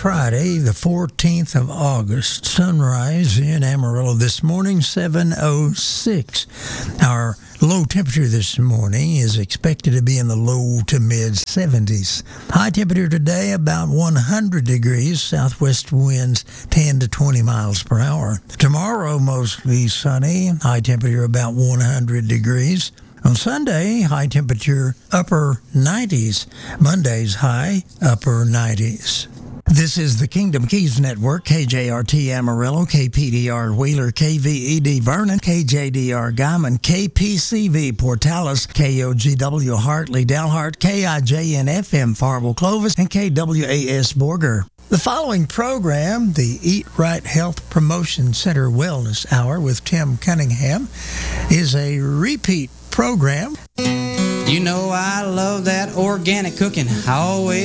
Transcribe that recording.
Friday, the 14th of August. Sunrise in Amarillo this morning, 7:06. Our low temperature this morning is expected to be in the low to mid 70s. High temperature today about 100 degrees, southwest winds 10 to 20 miles per hour. Tomorrow mostly sunny, high temperature about 100 degrees. On Sunday, high temperature upper 90s. Monday's high upper 90s. This is the Kingdom Keys Network, KJRT Amarillo, KPDR Wheeler, KVED Vernon, KJDR Guyman, KPCV Portales, KOGW Hartley Dalhart, KIJN FM Farwell Clovis, and KWAS Borger. The following program, the Eat Right Health Promotion Center Wellness Hour with Tim Cunningham, is a repeat program. You know I love that organic cooking. I always